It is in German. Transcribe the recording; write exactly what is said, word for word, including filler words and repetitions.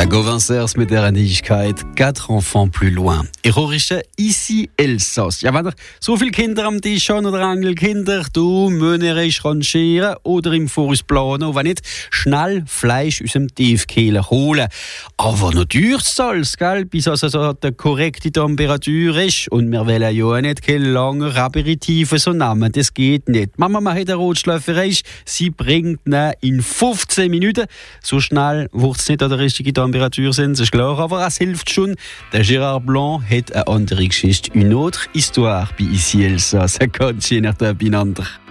Der Govincers mit der Nächtigkeit, quatre enfants plus loin. Erorische ici Elsass. Ja, wenn ihr so viele Kinder am Tisch haben oder Enkelkinder, du müsst rangieren oder im Voraus planen und wenn nicht, schnell Fleisch aus dem Tiefkühler holen. Aber natürlich Salz, gell, bis also so die korrekte Temperatur ist. Und wir wollen ja nicht keine langen Aperitive so nehmen, das geht nicht. Mama macht eine Rotschläferei, sie bringt ihn in fünfzehn Minuten. So schnell wird es nicht an der richtigen Temperatur sind, c'est klar, aber es hilft schon. Der Gérard Blanc hat eine andere Geschichte, une autre histoire bei ici Elsass. Er kann sich nicht beieinander.